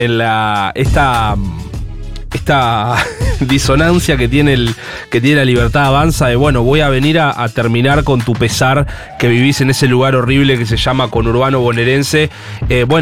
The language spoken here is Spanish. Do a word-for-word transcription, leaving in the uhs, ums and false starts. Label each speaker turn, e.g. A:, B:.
A: en la esta esta disonancia que tiene el que tiene la Libertad Avanza de bueno, voy a venir a, a terminar con tu pesar que vivís en ese lugar horrible que se llama conurbano bonaerense. Eh, bueno,